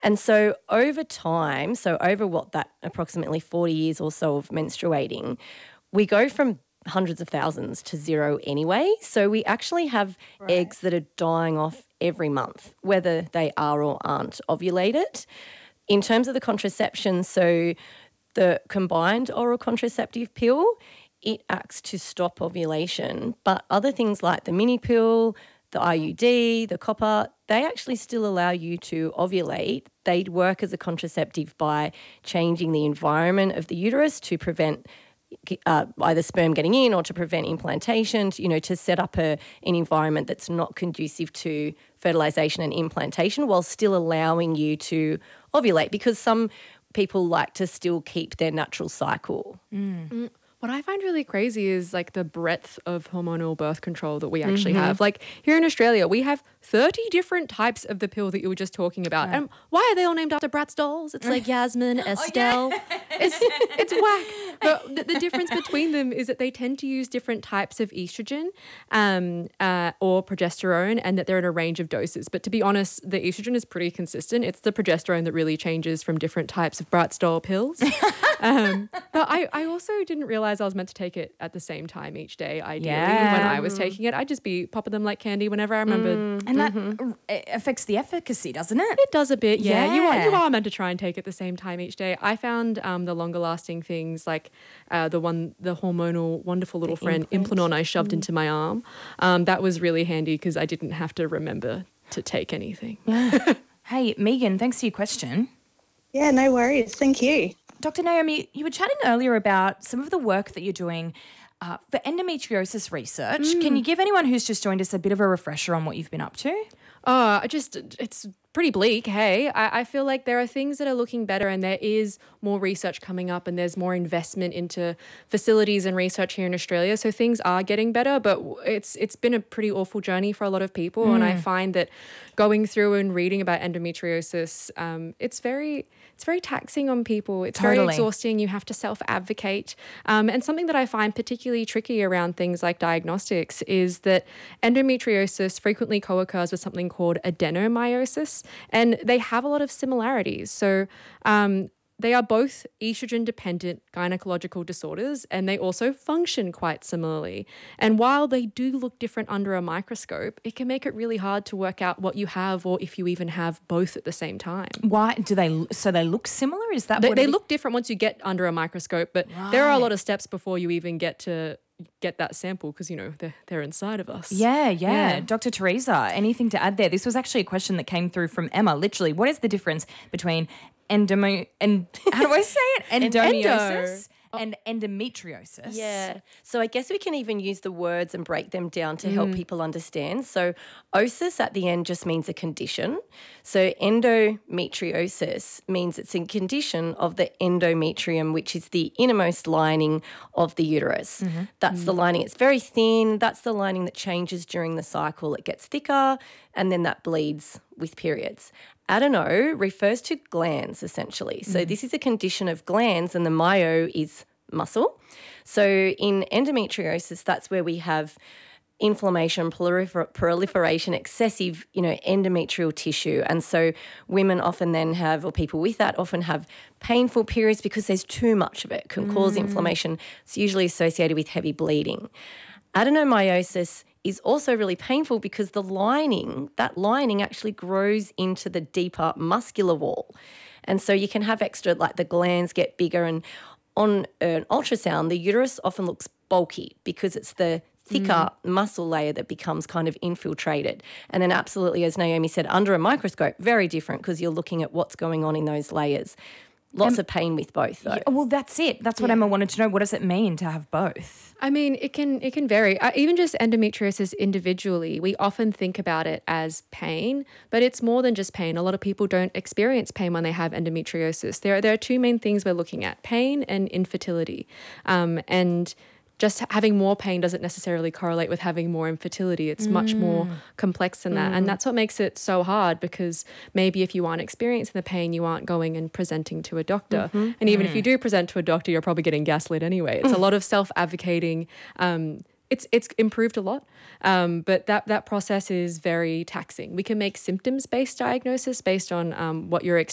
And so over time, so over what that approximately 40 years or so of menstruating, we go from hundreds of thousands to zero anyway. So we actually have eggs that are dying off every month, whether they are or aren't ovulated. In terms of the contraception, so the combined oral contraceptive pill, it acts to stop ovulation. But other things like the mini pill, the IUD, the copper, they actually still allow you to ovulate. They work as a contraceptive by changing the environment of the uterus to prevent either sperm getting in or to prevent implantation, to set up an environment that's not conducive to fertilization and implantation while still allowing you to ovulate, because some people like to still keep their natural cycle. What I find really crazy is like the breadth of hormonal birth control that we actually have. Like here in Australia, we have 30 different types of the pill that you were just talking about. And why are they all named after Bratz dolls? It's like Yasmin, Estelle. It's whack. But the difference between them is that they tend to use different types of estrogen or progesterone, and that they're in a range of doses. But to be honest, the estrogen is pretty consistent. It's the progesterone that really changes from different types of Bratz doll pills. But I also didn't realize I was meant to take it at the same time each day, ideally. When I was taking it, I'd just be popping them like candy whenever I remembered. And that affects the efficacy, doesn't it? It does a bit, yeah. You are meant to try and take it the same time each day. I found the longer lasting things like the hormonal wonderful little friend Implanon I shoved into my arm. That was really handy because I didn't have to remember to take anything. Hey, Megan, thanks for your question. Yeah, no worries. Thank you. Dr. Naomi, you were chatting earlier about some of the work that you're doing for endometriosis research. Can you give anyone who's just joined us a bit of a refresher on what you've been up to? It's pretty bleak, hey. I feel like there are things that are looking better, and there is more research coming up, and there's more investment into facilities and research here in Australia. So things are getting better, but it's been a pretty awful journey for a lot of people. And I find that going through and reading about endometriosis, it's very taxing on people. It's very exhausting. You have to self-advocate. And something that I find particularly tricky around things like diagnostics is that endometriosis frequently co-occurs with something called adenomyosis, and they have a lot of similarities. So they are both estrogen-dependent gynecological disorders, and they also function quite similarly. And while they do look different under a microscope, it can make it really hard to work out what you have, or if you even have both at the same time. Why do they? So they look similar? Is that they look different once you get under a microscope? But there are a lot of steps before you even get that sample, because they're inside of us. Yeah. Dr. Teresa, anything to add there? This was actually a question that came through from Emma. Literally, what is the difference between how do I say it? Endometriosis and endometriosis. Yeah. So I guess we can even use the words and break them down to help people understand. So osis at the end just means a condition. So endometriosis means it's a condition of the endometrium, which is the innermost lining of the uterus. That's the lining. It's very thin. That's the lining that changes during the cycle. It gets thicker, and then that bleeds with periods. Adeno refers to glands, essentially. So this is a condition of glands, and the myo is muscle. So in endometriosis, that's where we have inflammation, proliferation, excessive, endometrial tissue. And so women often then have, or people with that often have painful periods because there's too much of it. It can cause inflammation. It's usually associated with heavy bleeding. Adenomyosis is also really painful because that lining actually grows into the deeper muscular wall. And so you can have extra, like the glands get bigger, and on an ultrasound, the uterus often looks bulky because it's the thicker muscle layer that becomes kind of infiltrated. And then absolutely, as Naomi said, under a microscope, very different because you're looking at what's going on in those layers. Lots of pain with both, though. Yeah, well, that's it. That's what Emma wanted to know. What does it mean to have both? I mean, it can vary. Even just endometriosis individually, we often think about it as pain, but it's more than just pain. A lot of people don't experience pain when they have endometriosis. There are two main things we're looking at: pain and infertility. And just having more pain doesn't necessarily correlate with having more infertility. It's much more complex than that. And that's what makes it so hard, because maybe if you aren't experiencing the pain, you aren't going and presenting to a doctor. And even if you do present to a doctor, you're probably getting gaslit anyway. It's a lot of self-advocating. It's improved a lot, but that process is very taxing. We can make symptoms-based diagnosis based on what you're